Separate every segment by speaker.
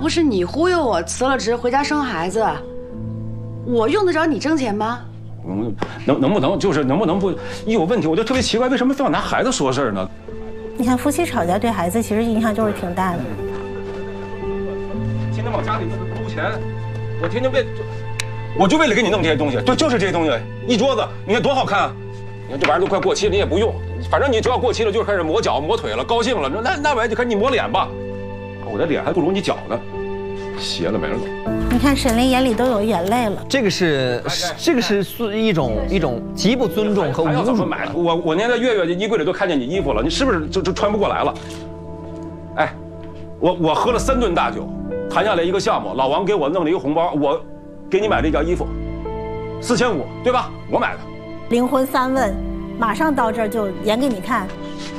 Speaker 1: 是你忽悠我辞了职回家生孩子，我用得着你挣钱吗？
Speaker 2: 能不能就是能不能不一有问题我就特别奇怪，为什么非要拿孩子说事儿呢？
Speaker 3: 你看夫妻吵架对孩子其实影响就是挺大的。
Speaker 2: 天天往家里撸钱，我天天我就为了给你弄这些东西，对，就是这些东西，一桌子，你看多好看啊！你看这玩意儿都快过期了，你也不用，反正你只要过期了就开始磨脚磨腿了，高兴了，那玩意儿就开始你磨脸吧，我的脸还不如你脚呢，斜了没了都。
Speaker 3: 你看沈凌眼里都有眼泪了。
Speaker 4: 这个是一种极不尊重和侮辱。
Speaker 2: 买我那天在月月衣柜里都看见你衣服了，你是不是就穿不过来了？哎，我喝了3顿大酒，谈下来一个项目，老王给我弄了一个红包，我给你买了一件衣服，4500，对吧？我买的。
Speaker 3: 灵魂3问，马上到这儿就演给你看。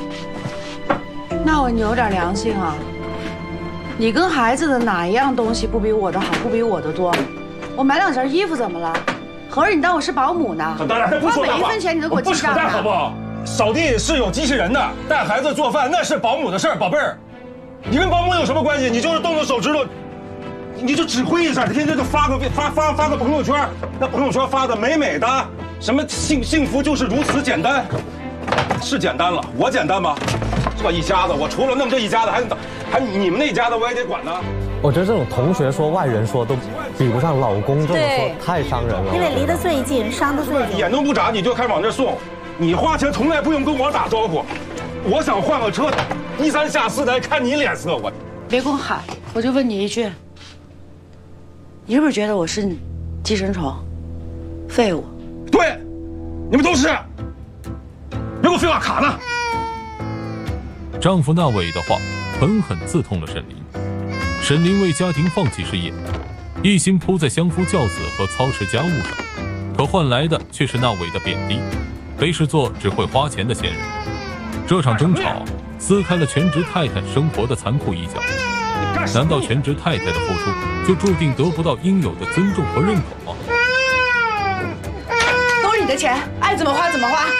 Speaker 1: 那你有点良心啊！你跟孩子的哪一样东西不比我的好，不比我的多？我买2件衣服怎么了？合着你当我是保姆呢？
Speaker 2: 当然，不说
Speaker 1: 花每一分钱你都给我记账
Speaker 2: 的，好不好？扫地是有机器人的，带孩子做饭那是保姆的事儿，宝贝儿。你跟保姆有什么关系？你就是动动手指头，你就指挥一下，天天就发个朋友圈，那朋友圈发的美美的，什么幸福就是如此简单，是简单了，我简单吗？这一家子，我除了弄这一家子，还你们那一家子我也得管呢。
Speaker 5: 我觉得这种同学说、外人说都比不上老公这么说，太伤人了。
Speaker 3: 因为离得最近，伤得最近。
Speaker 2: 眼都不眨，你就开始往这送，你花钱从来不用跟我打招呼。我想换个车，一3下4的，看你脸色，我。
Speaker 1: 别跟我喊，我就问你一句，你是不是觉得我是寄生虫、废物？
Speaker 2: 对，你们都是。别给我废话，卡呢。
Speaker 6: 丈夫那伟的话狠狠刺痛了沈凌。沈凌为家庭放弃事业，一心扑在相夫教子和操持家务上，可换来的却是那伟的贬低，被视作只会花钱的闲人。这场争吵撕开了全职太太生活的残酷一角。难道全职太太的付出就注定得不到应有的尊重和认可吗？
Speaker 1: 都是你的钱，爱怎么花怎么花。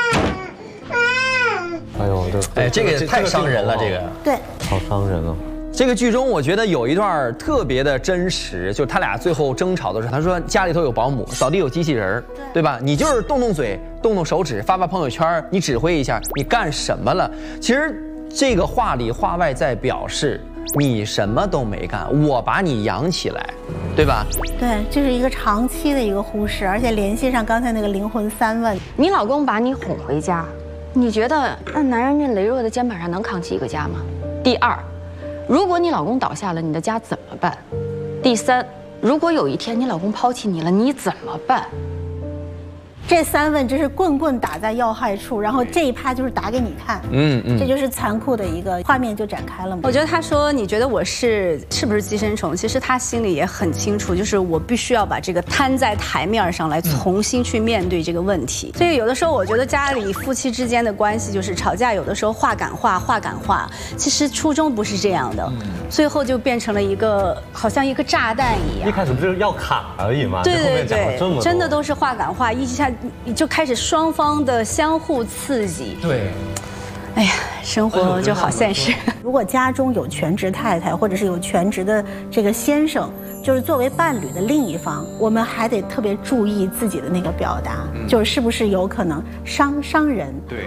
Speaker 5: 哎呦，
Speaker 4: 这个也太伤人了，这个
Speaker 3: 对，
Speaker 5: 好伤人啊。
Speaker 4: 这个剧中我觉得有一段特别的真实，就是他俩最后争吵的时候，他说家里头有保姆，扫地有机器人，对吧？你就是动动嘴、动动手指、发朋友圈，你指挥一下，你干什么了？其实这个话里话外在表示你什么都没干，我把你养起来，对吧？
Speaker 3: 对，这是一个长期的一个忽视，而且联系上刚才那个灵魂3问，
Speaker 7: 你老公把你哄回家，你觉得那男人这羸弱的肩膀上能扛起一个家吗？第2，如果你老公倒下了，你的家怎么办？第3，如果有一天你老公抛弃你了，你怎么办？
Speaker 3: 这3问真是棍棍打在要害处，然后这一趴就是打给你看，这就是残酷的一个画面就展开了嘛。
Speaker 8: 我觉得他说你觉得我是不是寄生虫，其实他心里也很清楚，就是我必须要把这个摊在台面上来重新去面对这个问题。所以有的时候我觉得家里夫妻之间的关系就是吵架，有的时候话赶话，其实初衷不是这样的，最后就变成了一个好像一个炸弹一样。
Speaker 5: 一开始不是要卡而已吗？
Speaker 8: 对，真的都是话赶话，一下就开始双方的相互刺激。
Speaker 4: 对，
Speaker 8: 哎呀，生活就好现实。
Speaker 3: 如果家中有全职太太，或者是有全职的这个先生，就是作为伴侣的另一方，我们还得特别注意自己的那个表达，就是不是有可能伤人。
Speaker 2: 对。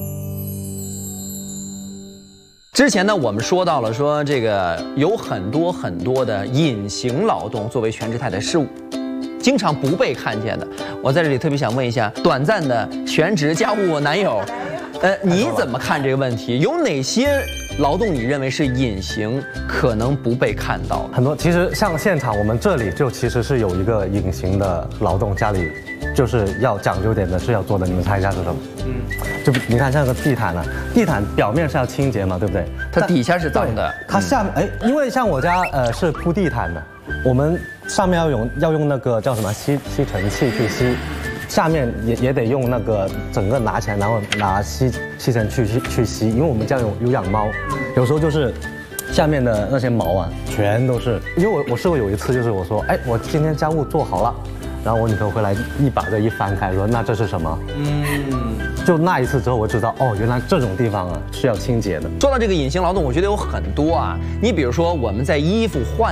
Speaker 4: 之前呢，我们说到了说这个有很多的隐形劳动作为全职太太是经常不被看见的。我在这里特别想问一下，短暂的全职家务男友，你怎么看这个问题？有哪些劳动你认为是隐形，可能不被看到的？
Speaker 5: 很多，其实像现场我们这里就其实是有一个隐形的劳动，家里就是要讲究点的是要做的，你们猜一下是什么？就你看像个地毯啊，地毯表面是要清洁嘛，对不对？
Speaker 4: 它底下是脏的，
Speaker 5: 它下面因为像我家是铺地毯的，我们上面要用那个叫什么吸尘器去吸，下面也得用那个整个拿起来，然后拿吸尘器去吸，因为我们家有养猫，有时候就是下面的那些毛啊全都是。因为我试过有一次，就是我说我今天家务做好了，然后我女朋友回来一把这一翻开说那这是什么？就那一次之后我知道原来这种地方啊是要清洁的。
Speaker 4: 说到这个隐形劳动，我觉得有很多啊，你比如说我们在衣服换